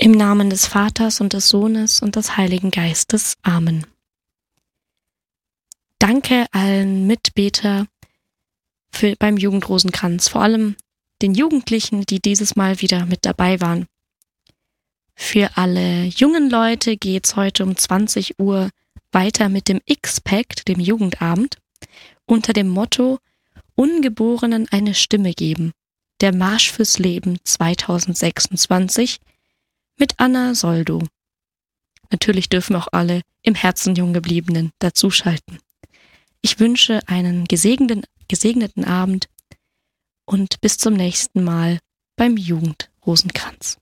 Im Namen des Vaters und des Sohnes und des Heiligen Geistes. Amen. Danke allen Mitbeter beim Jugendrosenkranz, vor allem den Jugendlichen, die dieses Mal wieder mit dabei waren. Für alle jungen Leute geht's heute um 20 Uhr weiter mit dem X-Pact, dem Jugendabend, unter dem Motto Ungeborenen eine Stimme geben. Der Marsch fürs Leben 2026 mit Anna Soldo. Natürlich dürfen auch alle im Herzen Junggebliebenen dazuschalten. Ich wünsche einen gesegneten Abend und bis zum nächsten Mal beim Jugendrosenkranz.